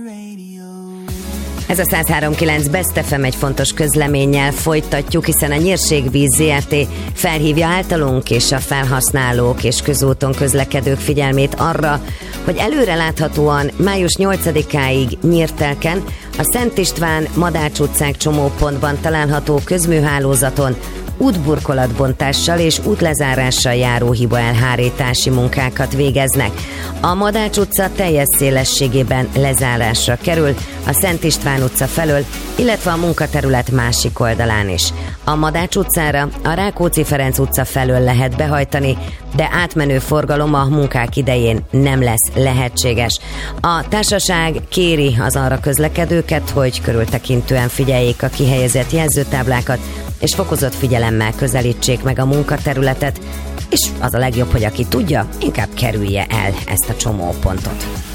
Ez a 103.9 Best FM egy fontos közleménnyel folytatjuk, hiszen a Nyírségvíz Zrt. Felhívja általunk és a felhasználók és közúton közlekedők figyelmét arra, hogy előreláthatóan május 8-áig Nyírtelken a Szent István, Madács utcák csomópontban található közműhálózaton útburkolatbontással és útlezárással járó hibaelhárítási munkákat végeznek. A Madács utca teljes szélességében lezárásra kerül a Szent István utca felől, illetve a munkaterület másik oldalán is. A Madács utcára a Rákóczi Ferenc utca felől lehet behajtani, de átmenő forgalom a munkák idején nem lesz lehetséges. A társaság kéri az arra közlekedőket, hogy körültekintően figyeljék a kihelyezett jelzőtáblákat, és fokozott figyelemmel közelítsék meg a munkaterületet, és az a legjobb, hogy aki tudja, inkább kerülje el ezt a csomópontot.